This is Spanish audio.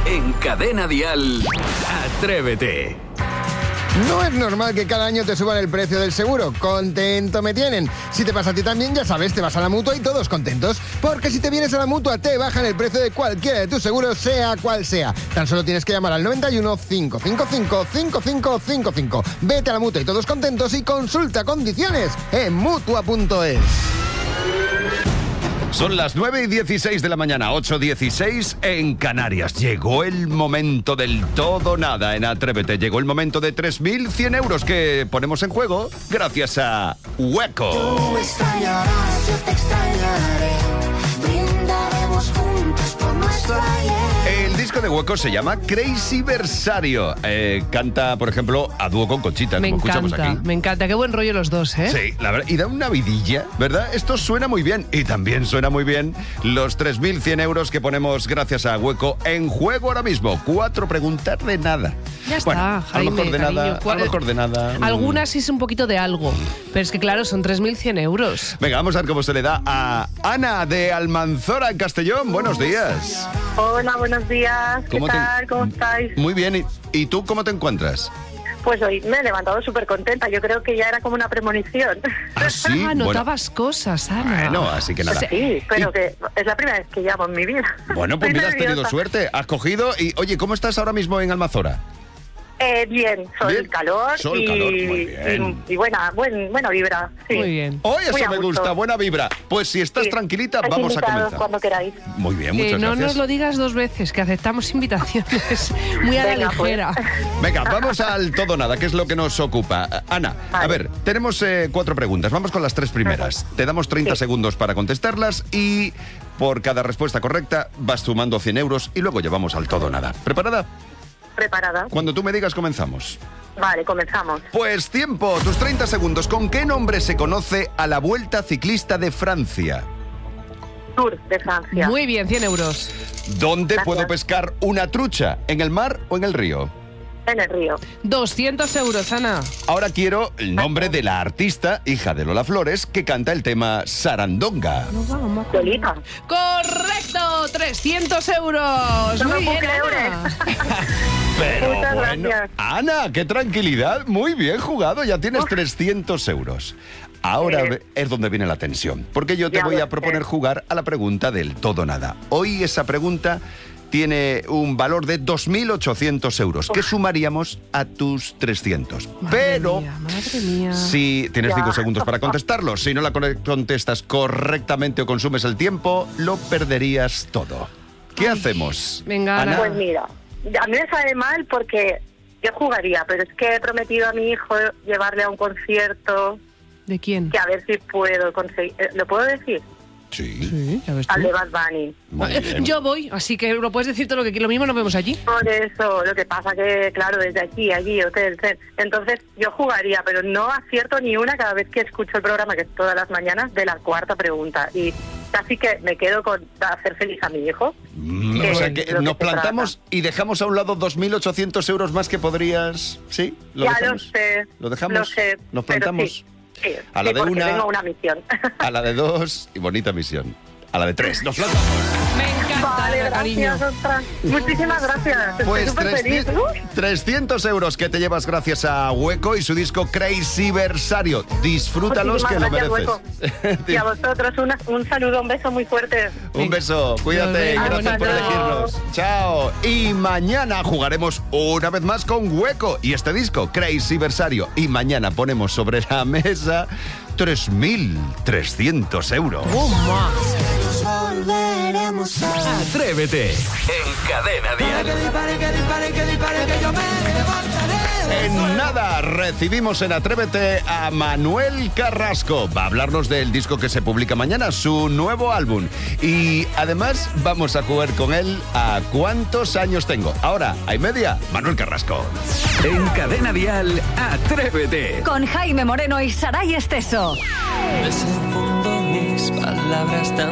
En Cadena Dial, Atrévete. No es normal que cada año te suban el precio del seguro. Contento me tienen. Si te pasa a ti también, ya sabes, te vas a la Mutua y todos contentos. Porque si te vienes a la Mutua, te bajan el precio de cualquiera de tus seguros, sea cual sea. Tan solo tienes que llamar al 91 555 5555. Vete a la Mutua y todos contentos y consulta condiciones en Mutua.es. Son las 9:16 de la mañana, 8:16 en Canarias. Llegó el momento del todo nada en Atrévete. Llegó el momento de 3.100 euros que ponemos en juego gracias a Hueco. Tú extrañarás, yo te extrañaré. Brindaremos juntos por nuestro ayer. El disco de Hueco se llama Crazy Versario. Canta, por ejemplo, a dúo con Conchita, como escuchamos aquí. Me encanta, qué buen rollo los dos, ¿eh? Sí, la verdad, y da una vidilla, ¿verdad? Esto suena muy bien. Y también suena muy bien los 3.100 euros que ponemos gracias a Hueco en juego ahora mismo. 4 preguntas de nada. Ya está, Jaime, Jaime, a lo mejor de cariño, nada, a lo mejor de nada. Algunas sí es un poquito de algo, pero es que claro, son 3.100 euros. Venga, vamos a ver cómo se le da a Ana de Almanzora, en Castellón. Buenos días. Hola, buenos días. ¿Qué tal? ¿Cómo estáis? Muy bien. ¿Y tú cómo te encuentras? Pues hoy me he levantado súper contenta. Yo creo que ya era como una premonición. ¿Ah, sí? Notabas cosas, Ana. Bueno, así que nada. Sí, pero que es la primera vez que llamo en mi vida. Bueno, pues Estoy mira, has tenido nerviosa. suerte. Has cogido y, oye, ¿cómo estás ahora mismo en Almanzora? Bien, Bien. calor, Sol, y, calor, muy bien. y buena vibra. Sí. Muy bien. ¡Oh, Muy eso a me gusto. gusta! Buena vibra. Pues si estás Sí. tranquilita, Estáis vamos a invitados comenzar. cuando queráis. Muy bien, muchas no gracias. nos lo digas 2 veces, que aceptamos invitaciones muy a la Venga, pues. ligera. Venga, vamos al todo nada, que es lo que nos ocupa. Ana, Vale. a ver, tenemos 4 preguntas. Vamos con las 3 primeras. Te damos 30 Sí. segundos para contestarlas y por cada respuesta correcta vas sumando 100 euros y luego llevamos al todo nada. ¿Preparada? ¿Preparada? Cuando tú me digas, comenzamos. Vale, comenzamos. Pues tiempo, tus 30 segundos. ¿Con qué nombre se conoce a la Vuelta Ciclista de Francia? Tour de Francia. Muy bien, 100 euros. ¿Dónde Gracias. puedo pescar una trucha? ¿En el mar o en el río? En el río. 200 euros, Ana. Ahora quiero el nombre de la artista, hija de Lola Flores, que canta el tema Sarandonga. Lolita. ¡Correcto! 300 euros. No me Muy puedo bien, creer, Ana. Pero Muchas bueno, gracias. Ana, qué tranquilidad. Muy bien jugado, ya tienes 300 euros. Ahora es donde viene la tensión, porque yo te Ya voy lo a proponer sé. jugar a la pregunta del todo nada. Hoy esa pregunta tiene un valor de 2.800 euros, que sumaríamos a tus 300. Pero Madre mía. si tienes Ya. 5 segundos para contestarlo, si no la contestas correctamente o consumes el tiempo, lo perderías todo. ¿Qué hacemos? Venga, Ana. Pues mira, a mí me sabe mal porque yo jugaría, pero es que he prometido a mi hijo llevarle a un concierto ¿De quién? que a ver si puedo conseguir. ¿Lo puedo decir? Sí, Sí, ya ves tú. Al de Bad Bunny. muy bien. Yo voy, así que lo puedes decir todo lo que lo mismo nos vemos allí. Por eso, lo que pasa que, claro, desde aquí, allí, hotel, entonces yo jugaría, pero no acierto ni una cada vez que escucho el programa, que es todas las mañanas, de la cuarta pregunta. Y casi que me quedo con hacer feliz a mi hijo. O sea que lo que nos se plantamos trata. y dejamos a un lado 2.800 euros más que podrías... ¿Sí? ¿Lo Ya dejamos? lo sé. ¿Lo dejamos? Lo sé, ¿Nos pero plantamos? sí, sí, A la sí, de porque una- tengo una misión. A la de 2 y bonita misión. A la de 3. ¡Nos plantamos! Me encanta, Vale, Ana, cariño. gracias, ostras. Muchísimas gracias. Pues Estoy súper feliz. 300 euros que te llevas gracias a Hueco y su disco Crazy Versario. Disfrútalos, que lo Muchísimas mereces. gracias, Hueco. Y a vosotros un saludo, un beso muy fuerte. Un beso, cuídate, Nos vemos. gracias por Chao. elegirnos. Chao. Y mañana jugaremos una vez más con Hueco y este disco, Crazy Versario. Y mañana ponemos sobre la mesa 3.300 euros. Nos volveremos a Atrévete. En Cadena Dial. En nada, recibimos en Atrévete a Manuel Carrasco. Va a hablarnos del disco que se publica mañana, su nuevo álbum. Y además vamos a jugar con él a ¿cuántos años tengo? Ahora, a y media, Manuel Carrasco. En Cadena Dial, Atrévete. Con Jaime Moreno y Saray Esteso. Ves en fondo mis palabras tan